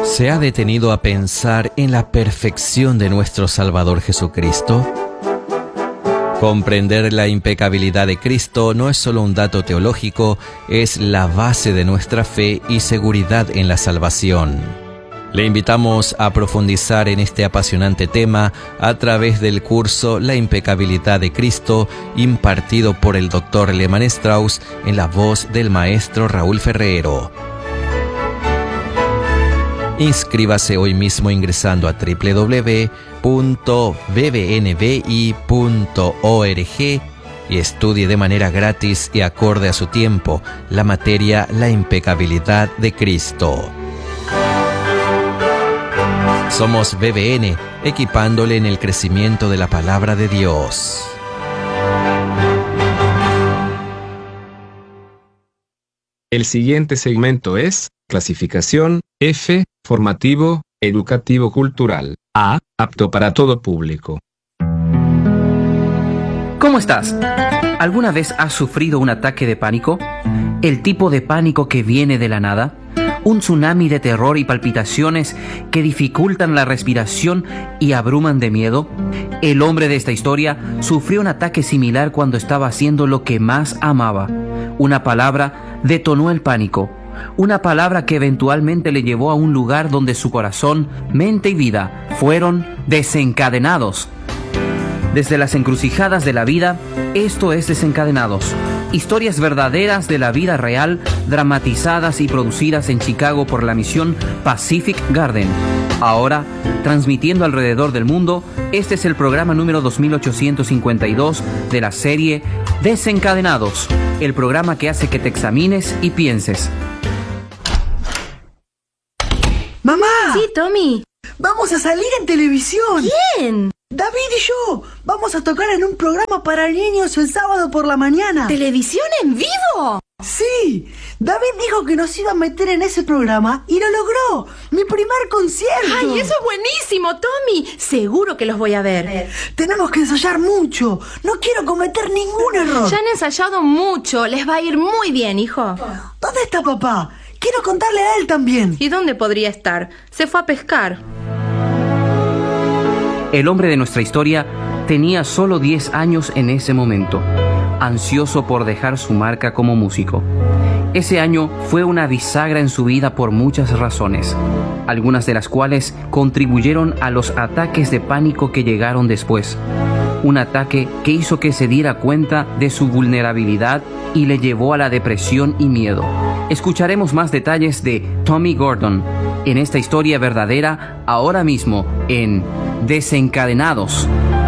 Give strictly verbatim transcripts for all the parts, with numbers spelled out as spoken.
¿Se ha detenido a pensar en la perfección de nuestro Salvador Jesucristo? Comprender la impecabilidad de Cristo no es solo un dato teológico, es la base de nuestra fe y seguridad en la salvación. Le invitamos a profundizar en este apasionante tema a través del curso La impecabilidad de Cristo, impartido por el doctor Lehmann Strauss en la voz del maestro Raúl Ferrero. Inscríbase hoy mismo ingresando a doble u doble u doble u punto b b n b i punto org y estudie de manera gratis y acorde a su tiempo la materia La impecabilidad de Cristo. Somos B B N, equipándole en el crecimiento de la palabra de Dios. El siguiente segmento es clasificación F, formativo, educativo cultural. A, apto para todo público. ¿Cómo estás? ¿Alguna vez has sufrido un ataque de pánico? ¿El tipo de pánico que viene de la nada? ¿Un tsunami de terror y palpitaciones que dificultan la respiración y abruman de miedo? El hombre de esta historia sufrió un ataque similar cuando estaba haciendo lo que más amaba. Una palabra detonó el pánico. Una palabra que eventualmente le llevó a un lugar donde su corazón, mente y vida fueron desencadenados. Desde las encrucijadas de la vida, esto es Desencadenados. Historias verdaderas de la vida real, dramatizadas y producidas en Chicago por la misión Pacific Garden. Ahora, transmitiendo alrededor del mundo, este es el programa número dos mil ochocientos cincuenta y dos de la serie Desencadenados, el programa que hace que te examines y pienses. ¡Mamá! Sí, Tommy. ¡Vamos a salir en televisión! ¿Quién? David y yo. Vamos a tocar en un programa para niños el sábado por la mañana. ¿Televisión en vivo? Sí. David dijo que nos iba a meter en ese programa y lo logró. ¡Mi primer concierto! ¡Ay, eso es buenísimo, Tommy! Seguro que los voy a ver. Tenemos que ensayar mucho. No quiero cometer ningún error. Ya han ensayado mucho. Les va a ir muy bien, hijo. ¿Dónde está papá? Quiero contarle a él también. ¿Y dónde podría estar? Se fue a pescar. El hombre de nuestra historia tenía solo diez años en ese momento, ansioso por dejar su marca como músico. Ese año fue una bisagra en su vida por muchas razones, algunas de las cuales contribuyeron a los ataques de pánico que llegaron después. Un ataque que hizo que se diera cuenta de su vulnerabilidad y le llevó a la depresión y miedo. Escucharemos más detalles de Tommy Gordon en esta historia verdadera ahora mismo en Desencadenados.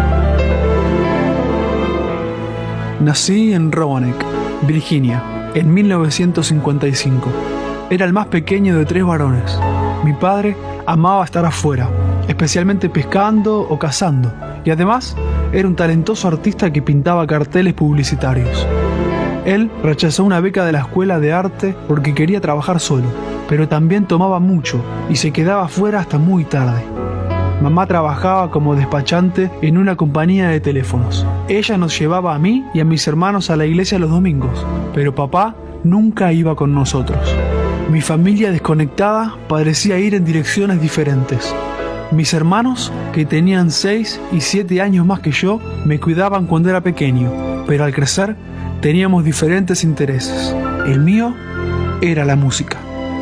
Nací en Roanoke, Virginia, en mil novecientos cincuenta y cinco. Era el más pequeño de tres varones. Mi padre amaba estar afuera, especialmente pescando o cazando, y además era un talentoso artista que pintaba carteles publicitarios. Él rechazó una beca de la escuela de arte porque quería trabajar solo, pero también tomaba mucho y se quedaba afuera hasta muy tarde. Mamá trabajaba como despachante en una compañía de teléfonos. Ella nos llevaba a mí y a mis hermanos a la iglesia los domingos, pero papá nunca iba con nosotros. Mi familia desconectada parecía ir en direcciones diferentes. Mis hermanos, que tenían seis y siete años más que yo, me cuidaban cuando era pequeño, pero al crecer teníamos diferentes intereses. El mío era la música.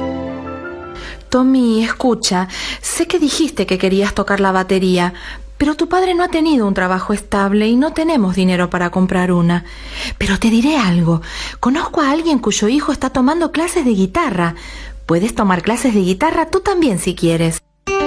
Tommy, escucha, sé que dijiste que querías tocar la batería, pero tu padre no ha tenido un trabajo estable y no tenemos dinero para comprar una. Pero te diré algo, conozco a alguien cuyo hijo está tomando clases de guitarra. Puedes tomar clases de guitarra tú también si quieres.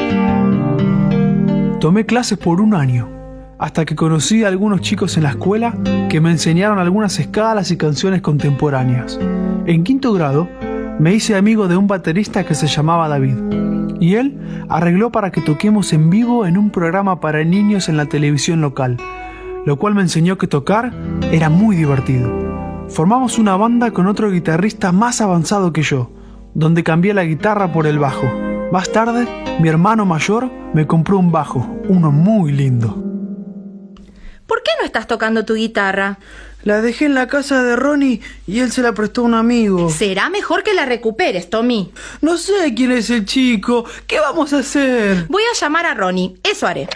Tomé clases por un año, hasta que conocí a algunos chicos en la escuela que me enseñaron algunas escalas y canciones contemporáneas. En quinto grado, me hice amigo de un baterista que se llamaba David, y él arregló para que toquemos en vivo en un programa para niños en la televisión local, lo cual me enseñó que tocar era muy divertido. Formamos una banda con otro guitarrista más avanzado que yo, donde cambié la guitarra por el bajo. Más tarde, mi hermano mayor me compró un bajo, uno muy lindo. ¿Por qué no estás tocando tu guitarra? La dejé en la casa de Ronnie y él se la prestó a un amigo. Será mejor que la recuperes, Tommy. No sé quién es el chico. ¿Qué vamos a hacer? Voy a llamar a Ronnie. Eso haré.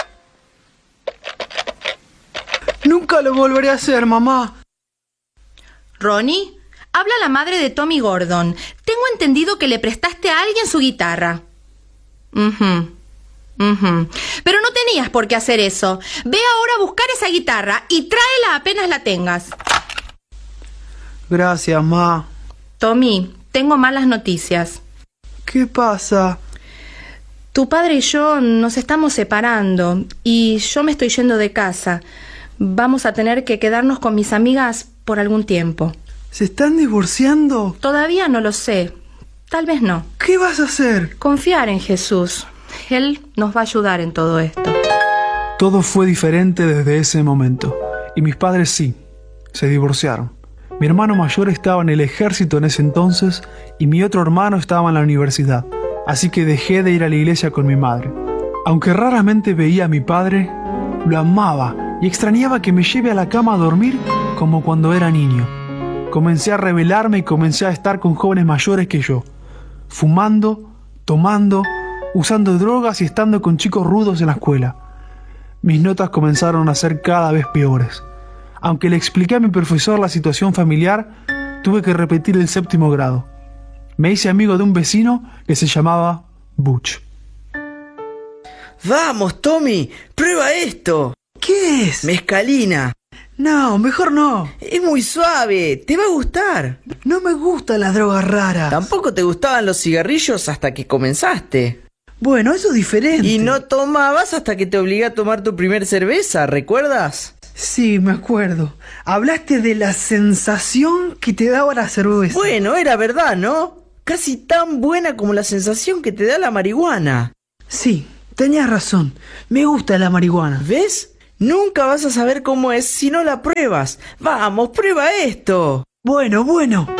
Nunca lo volveré a hacer, mamá. Ronnie, habla la madre de Tommy Gordon. Tengo entendido que le prestaste a alguien su guitarra. Mhm. Uh-huh. Pero no tenías por qué hacer eso. Ve ahora a buscar esa guitarra y tráela apenas la tengas. Gracias, ma. Tommy, tengo malas noticias. ¿Qué pasa? Tu padre y yo nos estamos separando y yo me estoy yendo de casa. Vamos a tener que quedarnos con mis amigas por algún tiempo. ¿Se están divorciando? Todavía no lo sé. Tal vez no. ¿Qué vas a hacer? Confiar en Jesús. Él nos va a ayudar en todo esto. Todo fue diferente desde ese momento. Y mis padres sí, se divorciaron. Mi hermano mayor estaba en el ejército en ese entonces y mi otro hermano estaba en la universidad. Así que dejé de ir a la iglesia con mi madre. Aunque raramente veía a mi padre, lo amaba y extrañaba que me lleve a la cama a dormir como cuando era niño. Comencé a rebelarme y comencé a estar con jóvenes mayores que yo, fumando, tomando, usando drogas y estando con chicos rudos en la escuela. Mis notas comenzaron a ser cada vez peores. Aunque le expliqué a mi profesor la situación familiar, tuve que repetir el séptimo grado. Me hice amigo de un vecino que se llamaba Butch. ¡Vamos, Tommy! ¡Prueba esto! ¿Qué es? Mezcalina. No, mejor no. Es muy suave, te va a gustar. No me gustan las drogas raras. Tampoco te gustaban los cigarrillos hasta que comenzaste. Bueno, eso es diferente. Y no tomabas hasta que te obligué a tomar tu primer cerveza, ¿recuerdas? Sí, me acuerdo. Hablaste de la sensación que te daba la cerveza. Bueno, era verdad, ¿no? Casi tan buena como la sensación que te da la marihuana. Sí, tenías razón. Me gusta la marihuana. ¿Ves? Nunca vas a saber cómo es si no la pruebas. Vamos, prueba esto. Bueno, bueno.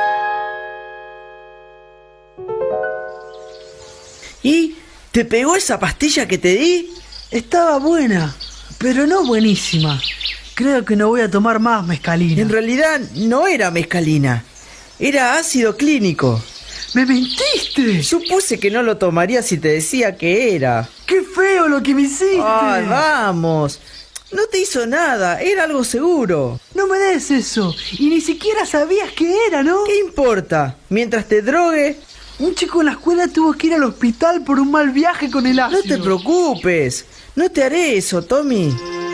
¿Y te pegó esa pastilla que te di? Estaba buena, pero no buenísima. Creo que no voy a tomar más mezcalina. En realidad no era mezcalina. Era ácido clínico. ¡Me mentiste! Supuse que no lo tomarías si te decía que era. ¡Qué feo lo que me hiciste! ¡Ay, vamos! No te hizo nada, era algo seguro. No me des eso. Y ni siquiera sabías qué era, ¿no? ¿Qué importa? Mientras te drogue... Un chico en la escuela tuvo que ir al hospital por un mal viaje con el ácido. No te preocupes. No te haré eso, Tommy.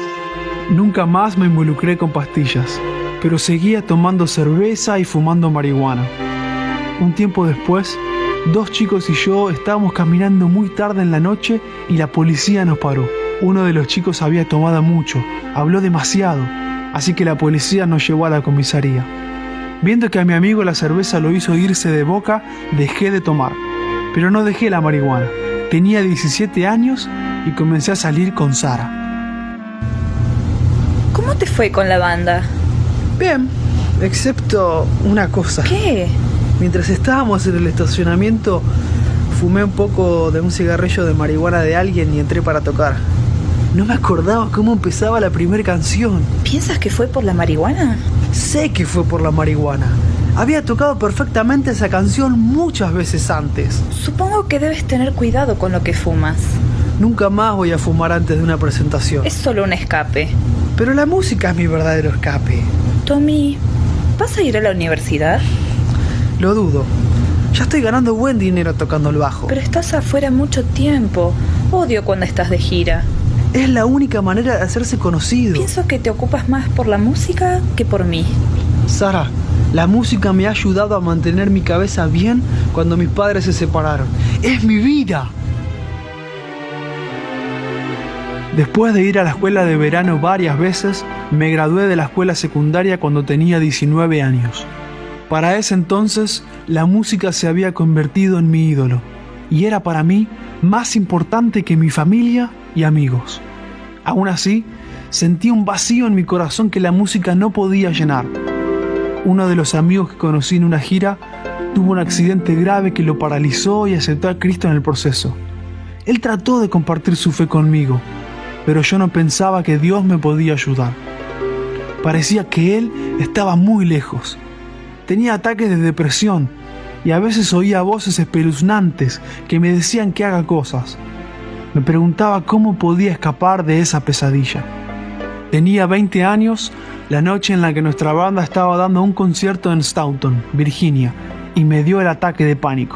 Nunca más me involucré con pastillas, pero seguía tomando cerveza y fumando marihuana. Un tiempo después, dos chicos y yo estábamos caminando muy tarde en la noche y la policía nos paró. Uno de los chicos había tomado mucho, habló demasiado, así que la policía nos llevó a la comisaría. Viendo que a mi amigo la cerveza lo hizo irse de boca, dejé de tomar. Pero no dejé la marihuana. Tenía diecisiete años y comencé a salir con Sara. ¿Cómo te fue con la banda? Bien, excepto una cosa. ¿Qué? Mientras estábamos en el estacionamiento, fumé un poco de un cigarrillo de marihuana de alguien y entré para tocar. No me acordaba cómo empezaba la primera canción. ¿Piensas que fue por la marihuana? Sé que fue por la marihuana. Había tocado perfectamente esa canción muchas veces antes. Supongo que debes tener cuidado con lo que fumas. Nunca más voy a fumar antes de una presentación. Es solo un escape. Pero la música es mi verdadero escape. Tommy, ¿vas a ir a la universidad? Lo dudo. Ya estoy ganando buen dinero tocando el bajo. Pero estás afuera mucho tiempo. Odio cuando estás de gira. Es la única manera de hacerse conocido. Pienso que te ocupas más por la música que por mí. Sara, la música me ha ayudado a mantener mi cabeza bien cuando mis padres se separaron. ¡Es mi vida! Después de ir a la escuela de verano varias veces, me gradué de la escuela secundaria cuando tenía diecinueve años. Para ese entonces, la música se había convertido en mi ídolo, y era para mí más importante que mi familia y amigos. Aún así, sentí un vacío en mi corazón que la música no podía llenar. Uno de los amigos que conocí en una gira tuvo un accidente grave que lo paralizó y aceptó a Cristo en el proceso. Él trató de compartir su fe conmigo, pero yo no pensaba que Dios me podía ayudar. Parecía que él estaba muy lejos. Tenía ataques de depresión y a veces oía voces espeluznantes que me decían que haga cosas. Me preguntaba cómo podía escapar de esa pesadilla. Tenía veinte años, la noche en la que nuestra banda estaba dando un concierto en Staunton, Virginia, y me dio el ataque de pánico.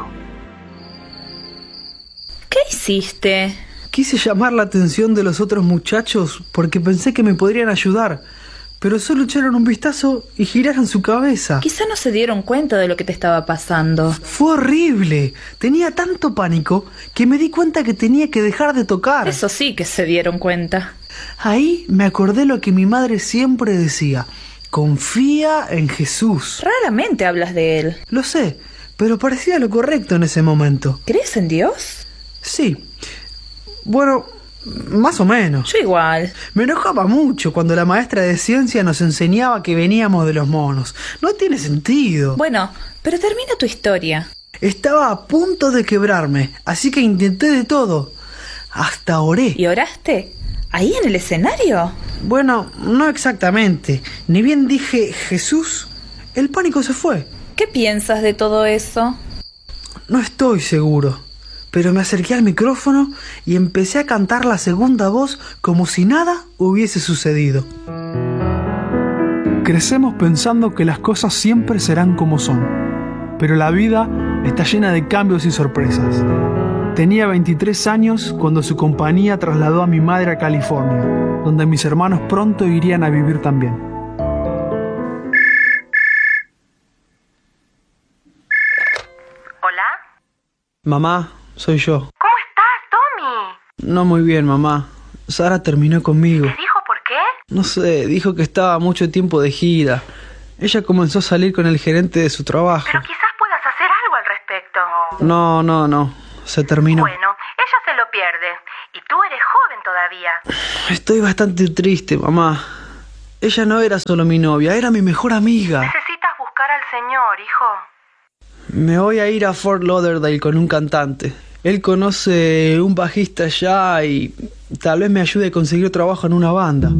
¿Qué hiciste? Quise llamar la atención de los otros muchachos porque pensé que me podrían ayudar, pero solo echaron un vistazo y giraron su cabeza. Quizá no se dieron cuenta de lo que te estaba pasando. Fue horrible. Tenía tanto pánico que me di cuenta que tenía que dejar de tocar. Eso sí que se dieron cuenta. Ahí me acordé lo que mi madre siempre decía: confía en Jesús. Raramente hablas de él. Lo sé, pero parecía lo correcto en ese momento. ¿Crees en Dios? Sí. Bueno, más o menos. Yo igual. Me enojaba mucho cuando la maestra de ciencia nos enseñaba que veníamos de los monos. No tiene sentido. Bueno, pero termina tu historia. Estaba a punto de quebrarme, así que intenté de todo. Hasta oré. ¿Y oraste? ¿Ahí en el escenario? Bueno, no exactamente. Ni bien dije Jesús, el pánico se fue. ¿Qué piensas de todo eso? No estoy seguro, pero me acerqué al micrófono y empecé a cantar la segunda voz como si nada hubiese sucedido. Crecemos pensando que las cosas siempre serán como son, pero la vida está llena de cambios y sorpresas. Tenía veintitrés años cuando su compañía trasladó a mi madre a California, donde mis hermanos pronto irían a vivir también. ¿Hola? Mamá, soy yo. ¿Cómo estás, Tommy? No muy bien, mamá. Sara terminó conmigo. ¿Te dijo por qué? No sé, dijo que estaba mucho tiempo de gira. Ella comenzó a salir con el gerente de su trabajo. Pero quizás puedas hacer algo al respecto. No, no, no. Se terminó. Bueno, ella se lo pierde. Y tú eres joven todavía. Estoy bastante triste, mamá. Ella no era solo mi novia, era mi mejor amiga. Necesitas buscar al Señor, hijo. Me voy a ir a Fort Lauderdale con un cantante. Él conoce un bajista allá y tal vez me ayude a conseguir trabajo en una banda.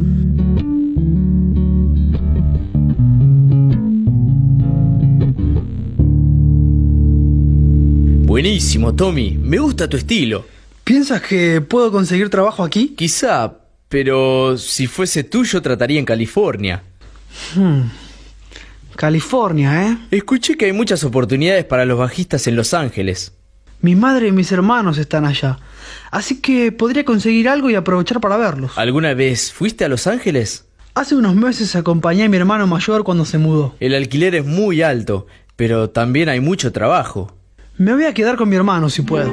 Buenísimo, Tommy. Me gusta tu estilo. ¿Piensas que puedo conseguir trabajo aquí? Quizá, pero si fuese tuyo trataría en California. Hmm. California, ¿eh? Escuché que hay muchas oportunidades para los bajistas en Los Ángeles. Mi madre y mis hermanos están allá, así que podría conseguir algo y aprovechar para verlos. ¿Alguna vez fuiste a Los Ángeles? Hace unos meses acompañé a mi hermano mayor cuando se mudó. El alquiler es muy alto, pero también hay mucho trabajo. Me voy a quedar con mi hermano si puedo.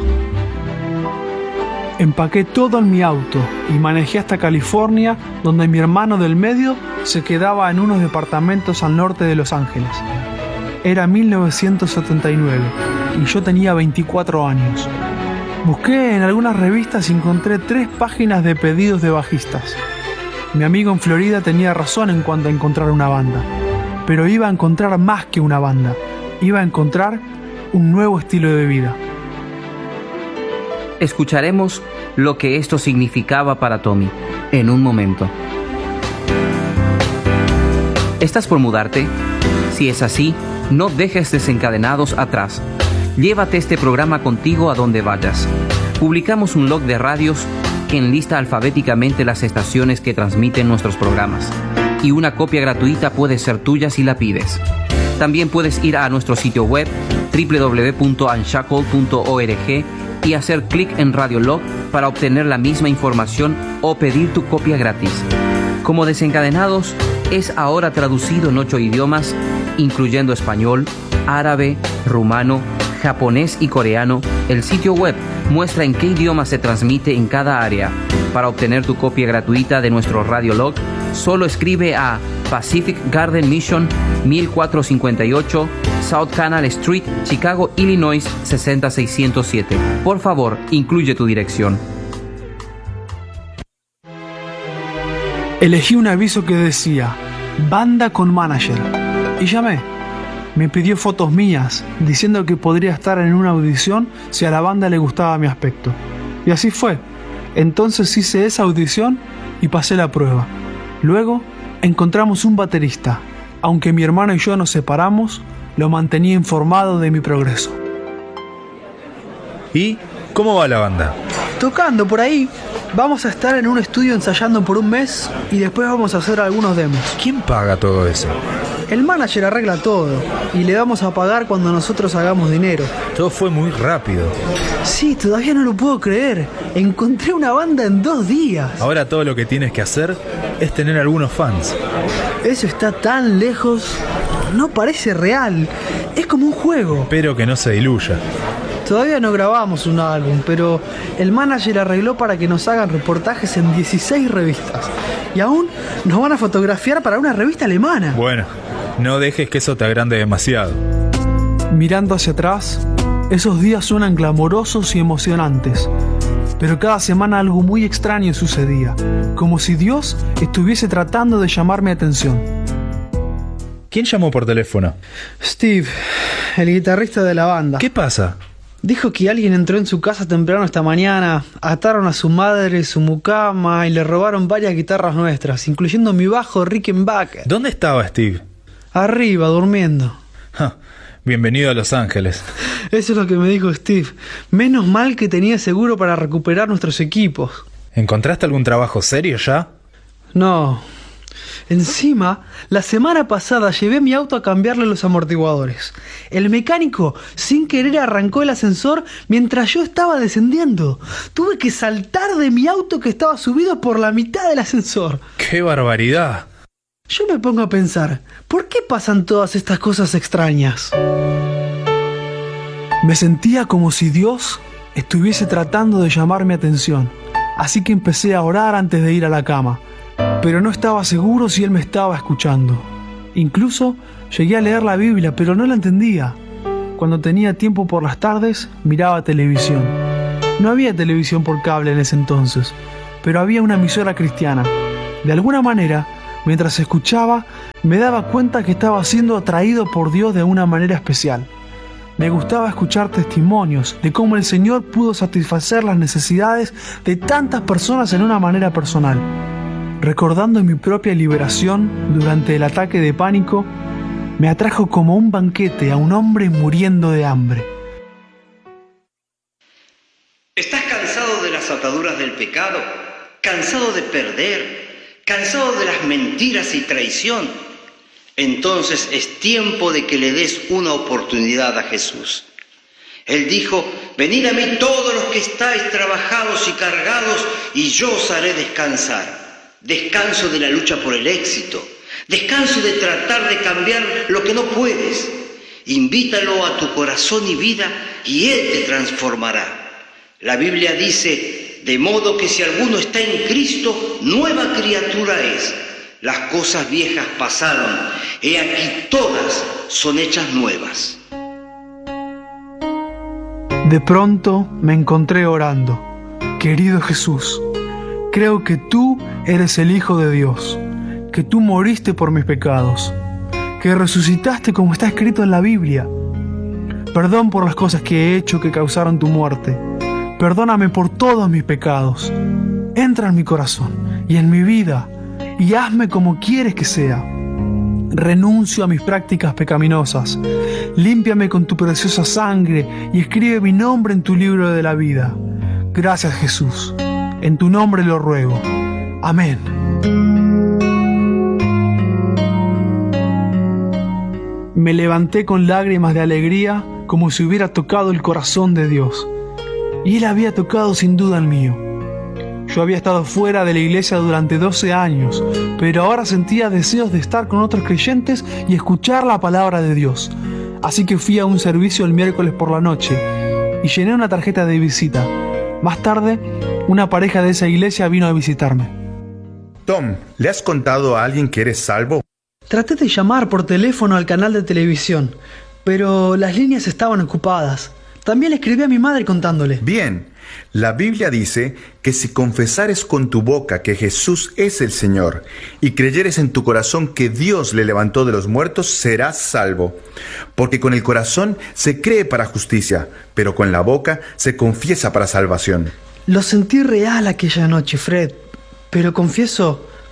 Empaqué todo en mi auto y manejé hasta California, donde mi hermano del medio se quedaba en unos departamentos al norte de Los Ángeles. Era mil novecientos setenta y nueve y yo tenía veinticuatro años. Busqué en algunas revistas y encontré tres páginas de pedidos de bajistas. Mi amigo en Florida tenía razón en cuanto a encontrar una banda, pero iba a encontrar más que una banda. Iba a encontrar un nuevo estilo de vida. Escucharemos lo que esto significaba para Tommy en un momento. ¿Estás por mudarte? Si es así, no dejes Desencadenados atrás. Llévate este programa contigo a donde vayas. Publicamos un log de radios que enlista alfabéticamente las estaciones que transmiten nuestros programas, y una copia gratuita puede ser tuya si la pides. También puedes ir a nuestro sitio web doble u doble u doble u punto unshackled punto org y hacer clic en Radio Log para obtener la misma información o pedir tu copia gratis. Como Desencadenados es ahora traducido en ocho idiomas, incluyendo español, árabe, rumano, japonés y coreano, el sitio web muestra en qué idioma se transmite en cada área. Para obtener tu copia gratuita de nuestro Radio Log, solo escribe a Pacific Garden Mission mil cuatrocientos cincuenta y ocho South Canal Street, Chicago, Illinois seis cero seis cero siete. Por favor, incluye tu dirección. Elegí un aviso que decía Banda con manager y llamé. Me pidió fotos mías, diciendo que podría estar en una audición si a la banda le gustaba mi aspecto. Y así fue. Entonces hice esa audición y pasé la prueba. Luego encontramos un baterista. Aunque mi hermano y yo nos separamos, lo mantenía informado de mi progreso. ¿Y cómo va la banda? Tocando por ahí. Vamos a estar en un estudio ensayando por un mes y después vamos a hacer algunos demos. ¿Quién paga todo eso? El manager arregla todo y le vamos a pagar cuando nosotros hagamos dinero. Todo fue muy rápido. Sí, todavía no lo puedo creer. Encontré una banda en dos días. Ahora todo lo que tienes que hacer es tener algunos fans. Eso está tan lejos. No parece real. Es como un juego. Espero que no se diluya. Todavía no grabamos un álbum, pero el manager arregló para que nos hagan reportajes en dieciséis revistas. Y aún nos van a fotografiar para una revista alemana. Bueno, no dejes que eso te agrande demasiado. Mirando hacia atrás, esos días suenan glamorosos y emocionantes. Pero cada semana algo muy extraño sucedía, como si Dios estuviese tratando de llamar mi atención. ¿Quién llamó por teléfono? Steve, el guitarrista de la banda. ¿Qué pasa? Dijo que alguien entró en su casa temprano esta mañana, ataron a su madre, su mucama y le robaron varias guitarras nuestras, incluyendo mi bajo Rickenbacker. ¿Dónde estaba Steve? Arriba, durmiendo. Ja, bienvenido a Los Ángeles. Eso es lo que me dijo Steve. Menos mal que tenía seguro para recuperar nuestros equipos. ¿Encontraste algún trabajo serio ya? No. Encima, la semana pasada llevé mi auto a cambiarle los amortiguadores. El mecánico, sin querer, arrancó el ascensor mientras yo estaba descendiendo. Tuve que saltar de mi auto que estaba subido por la mitad del ascensor. ¡Qué barbaridad! Yo me pongo a pensar, ¿por qué pasan todas estas cosas extrañas? Me sentía como si Dios estuviese tratando de llamar mi atención, así que empecé a orar antes de ir a la cama. Pero no estaba seguro si él me estaba escuchando. Incluso llegué a leer la Biblia, pero no la entendía. Cuando tenía tiempo por las tardes, miraba televisión. No había televisión por cable en ese entonces, pero había una emisora cristiana. De alguna manera, mientras escuchaba, me daba cuenta que estaba siendo atraído por Dios de una manera especial. Me gustaba escuchar testimonios de cómo el Señor pudo satisfacer las necesidades de tantas personas en una manera personal. Recordando mi propia liberación durante el ataque de pánico, me atrajo como un banquete a un hombre muriendo de hambre. ¿Estás cansado de las ataduras del pecado? ¿Cansado de perder? ¿Cansado de las mentiras y traición? Entonces es tiempo de que le des una oportunidad a Jesús. Él dijo: venid a mí todos los que estáis trabajados y cargados, y yo os haré descansar. Descanso de la lucha por el éxito. Descanso de tratar de cambiar lo que no puedes. Invítalo a tu corazón y vida y Él te transformará. La Biblia dice: de modo que si alguno está en Cristo, nueva criatura es. Las cosas viejas pasaron, he aquí todas son hechas nuevas. De pronto me encontré orando. Querido Jesús, creo que tú eres el Hijo de Dios, que tú moriste por mis pecados, que resucitaste como está escrito en la Biblia. Perdón por las cosas que he hecho que causaron tu muerte. Perdóname por todos mis pecados. Entra en mi corazón y en mi vida y hazme como quieres que sea. Renuncio a mis prácticas pecaminosas. Límpiame con tu preciosa sangre y escribe mi nombre en tu libro de la vida. Gracias, Jesús. En tu nombre lo ruego. Amén. Me levanté con lágrimas de alegría, como si hubiera tocado el corazón de Dios. Y Él había tocado sin duda el mío. Yo había estado fuera de la iglesia durante doce años, pero ahora sentía deseos de estar con otros creyentes y escuchar la palabra de Dios. Así que fui a un servicio el miércoles por la noche y llené una tarjeta de visita. Más tarde, una pareja de esa iglesia vino a visitarme. Tom, ¿le has contado a alguien que eres salvo? Traté de llamar por teléfono al canal de televisión, pero las líneas estaban ocupadas. También le escribí a mi madre contándole. Bien, la Biblia dice que si confesares con tu boca que Jesús es el Señor y creyeres en tu corazón que Dios le levantó de los muertos, serás salvo. Porque con el corazón se cree para justicia, pero con la boca se confiesa para salvación. Lo sentí real aquella noche, Fred, pero confieso,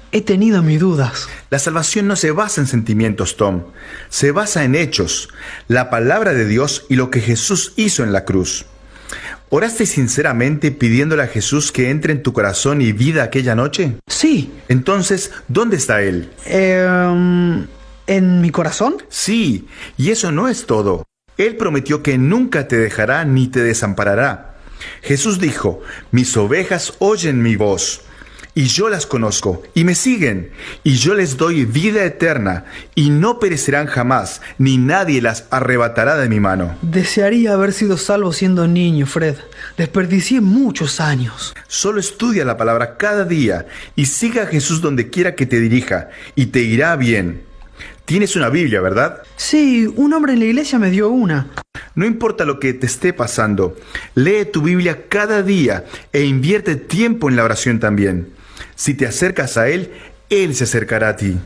he tenido mis dudas. La salvación no se basa en sentimientos, Tom. Se basa en hechos, la palabra de Dios y lo que Jesús hizo en la cruz. ¿Oraste sinceramente pidiéndole a Jesús que entre en tu corazón y vida aquella noche? Sí. Entonces, ¿dónde está Él? Eh, ¿En mi corazón? Sí, y eso no es todo. Él prometió que nunca te dejará ni te desamparará. Jesús dijo, mis ovejas oyen mi voz, y yo las conozco, y me siguen, y yo les doy vida eterna, y no perecerán jamás, ni nadie las arrebatará de mi mano. Desearía haber sido salvo siendo niño, Fred. Desperdicié muchos años. Solo estudia la palabra cada día, y siga a Jesús donde quiera que te dirija, y te irá bien. Tienes una Biblia, ¿verdad? Sí, un hombre en la iglesia me dio una. No importa lo que te esté pasando, lee tu Biblia cada día e invierte tiempo en la oración también. Si te acercas a Él, Él se acercará a ti.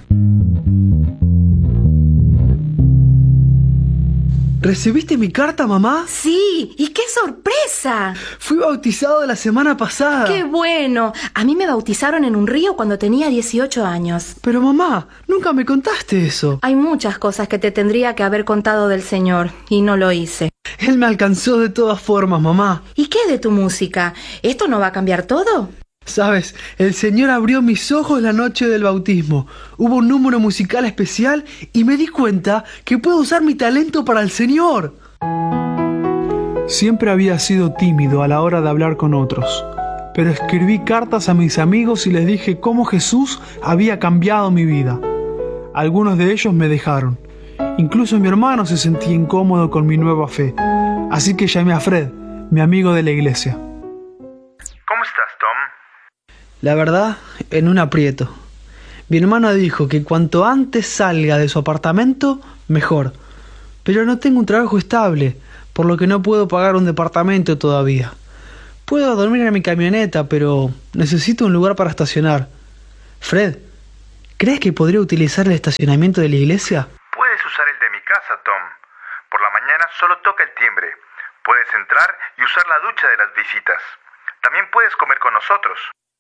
¿Recibiste mi carta, mamá? Sí, y qué sorpresa. Fui bautizado la semana pasada. ¡Qué bueno! A mí me bautizaron en un río cuando tenía dieciocho años. Pero mamá, nunca me contaste eso. Hay muchas cosas que te tendría que haber contado del Señor, y no lo hice. Él me alcanzó de todas formas, mamá. ¿Y qué de tu música? ¿Esto no va a cambiar todo? Sabes, el Señor abrió mis ojos la noche del bautismo. Hubo un número musical especial y me di cuenta que puedo usar mi talento para el Señor. Siempre había sido tímido a la hora de hablar con otros, pero escribí cartas a mis amigos y les dije cómo Jesús había cambiado mi vida. Algunos de ellos me dejaron. Incluso mi hermano se sentía incómodo con mi nueva fe. Así que llamé a Fred, mi amigo de la iglesia. ¿Cómo estás, Tom? La verdad, en un aprieto. Mi hermano dijo que cuanto antes salga de su apartamento, mejor. Pero no tengo un trabajo estable, por lo que no puedo pagar un departamento todavía. Puedo dormir en mi camioneta, pero necesito un lugar para estacionar. Fred, ¿crees que podría utilizar el estacionamiento de la iglesia? Puedes usar el de mi casa, Tom. Por la mañana solo toca el timbre. Puedes entrar y usar la ducha de las visitas. También puedes comer con nosotros.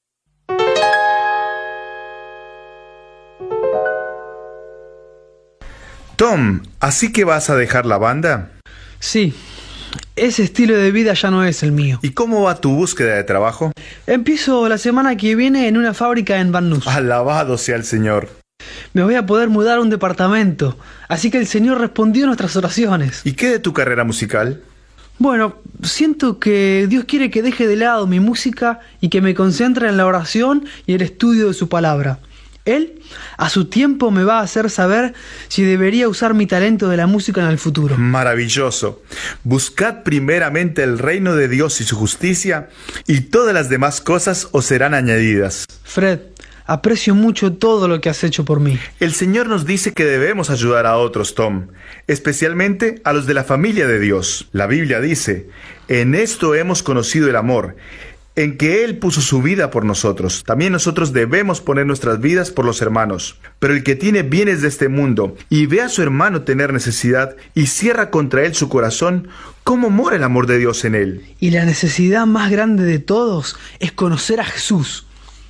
Tom, ¿así que vas a dejar la banda? Sí, ese estilo de vida ya no es el mío. ¿Y cómo va tu búsqueda de trabajo? Empiezo la semana que viene en una fábrica en Van Nuys. Alabado sea el Señor. Me voy a poder mudar a un departamento, así que el Señor respondió a nuestras oraciones. ¿Y qué de tu carrera musical? Bueno, siento que Dios quiere que deje de lado mi música y que me concentre en la oración y el estudio de su palabra. Él, a su tiempo, me va a hacer saber si debería usar mi talento de la música en el futuro. Maravilloso. Buscad primeramente el reino de Dios y su justicia, y todas las demás cosas os serán añadidas. Fred, aprecio mucho todo lo que has hecho por mí. El Señor nos dice que debemos ayudar a otros, Tom, especialmente a los de la familia de Dios. La Biblia dice, en esto hemos conocido el amor, en que Él puso su vida por nosotros. También nosotros debemos poner nuestras vidas por los hermanos. Pero el que tiene bienes de este mundo y ve a su hermano tener necesidad y cierra contra él su corazón, ¿cómo mora el amor de Dios en él? Y la necesidad más grande de todos es conocer a Jesús.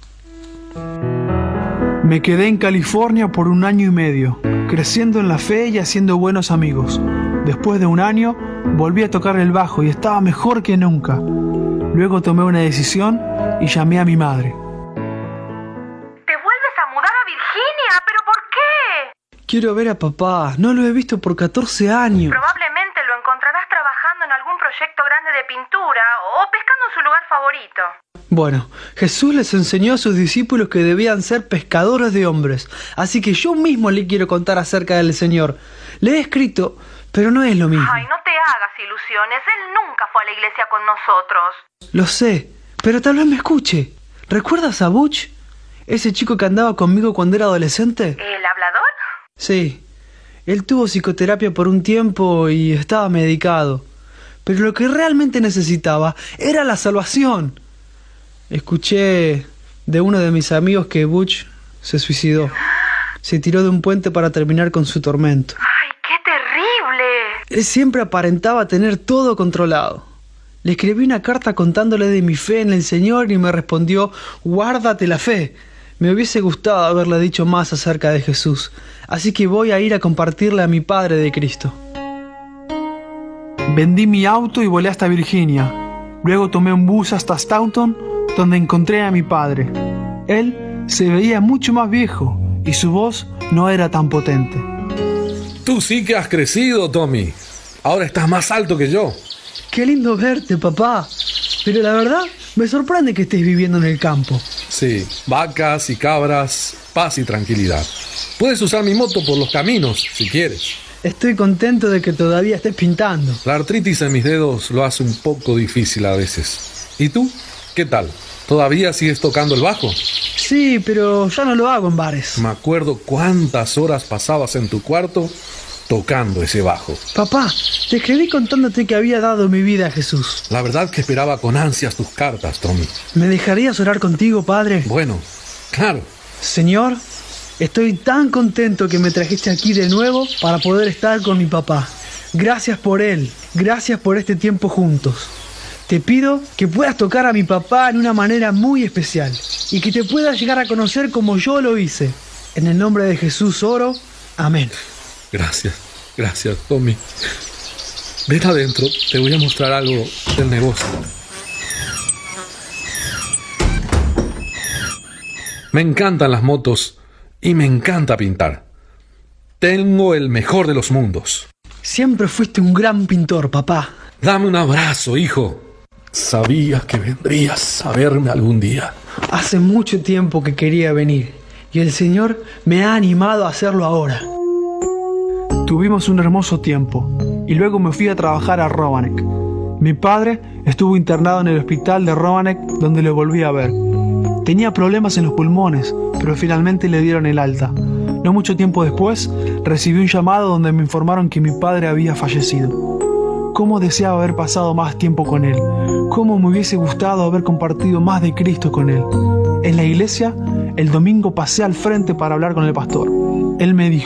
Me quedé en California por un año y medio, creciendo en la fe y haciendo buenos amigos. Después de un año, volví a tocar el bajo y estaba mejor que nunca. Luego tomé una decisión y llamé a mi madre. ¿Te vuelves a mudar a Virginia? ¿Pero por qué? Quiero ver a papá. No lo he visto por catorce años. Probablemente lo encontrarás trabajando en algún proyecto grande de pintura o pescando en su lugar favorito. Bueno, Jesús les enseñó a sus discípulos que debían ser pescadores de hombres. Así que yo mismo le quiero contar acerca del Señor. Le he escrito, pero no es lo mismo. Ay, no te hagas ilusiones. Él nunca fue a la iglesia con nosotros. Lo sé, pero tal vez me escuche. ¿Recuerdas a Butch? ¿Ese chico que andaba conmigo cuando era adolescente? ¿El hablador? Sí. Él tuvo psicoterapia por un tiempo y estaba medicado. Pero lo que realmente necesitaba era la salvación. Escuché de uno de mis amigos que Butch se suicidó. Se tiró de un puente para terminar con su tormento. ¡Ay, qué terrible! Él siempre aparentaba tener todo controlado. Le escribí una carta contándole de mi fe en el Señor y me respondió, guárdate la fe. Me hubiese gustado haberle dicho más acerca de Jesús, así que voy a ir a compartirle a mi padre de Cristo. Vendí mi auto y volé hasta Virginia. Luego tomé un bus hasta Staunton, donde encontré a mi padre. Él se veía mucho más viejo y su voz no era tan potente. Tú sí que has crecido, Tommy. Ahora estás más alto que yo. Qué lindo verte, papá. Pero la verdad, me sorprende que estés viviendo en el campo. Sí, vacas y cabras, paz y tranquilidad. Puedes usar mi moto por los caminos, si quieres. Estoy contento de que todavía estés pintando. La artritis en mis dedos lo hace un poco difícil a veces. ¿Y tú? ¿Qué tal? ¿Todavía sigues tocando el bajo? Sí, pero ya no lo hago en bares. Me acuerdo cuántas horas pasabas en tu cuarto tocando ese bajo. Papá, te escribí contándote que había dado mi vida a Jesús. La verdad que esperaba con ansias tus cartas, Tommy. ¿Me dejarías orar contigo, padre? Bueno, claro. Señor, estoy tan contento que me trajiste aquí de nuevo para poder estar con mi papá. Gracias por él. Gracias por este tiempo juntos. Te pido que puedas tocar a mi papá en una manera muy especial y que te puedas llegar a conocer como yo lo hice. En el nombre de Jesús oro. Amén. Gracias, gracias, Tommy. Ven adentro, te voy a mostrar algo del negocio. Me encantan las motos y me encanta pintar. Tengo el mejor de los mundos. Siempre fuiste un gran pintor, papá. Dame un abrazo, hijo. Sabía que vendrías a verme algún día. Hace mucho tiempo que quería venir y el Señor me ha animado a hacerlo ahora. Tuvimos un hermoso tiempo y luego me fui a trabajar a Roanoke. Mi padre estuvo internado en el hospital de Roanoke, donde lo volví a ver. Tenía problemas en los pulmones, pero finalmente le dieron el alta. No mucho tiempo después, recibí un llamado donde me informaron que mi padre había fallecido. Cómo deseaba haber pasado más tiempo con él. Cómo me hubiese gustado haber compartido más de Cristo con él. En la iglesia, el domingo pasé al frente para hablar con el pastor. Él me dijo: